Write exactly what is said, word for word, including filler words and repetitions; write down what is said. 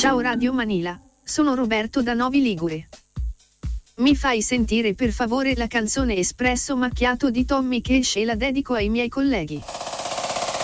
Ciao Radio Manila, sono Roberto da Novi Ligure. Mi fai sentire per favore la canzone Espresso Macchiato di Tommy Cash e la dedico ai miei colleghi.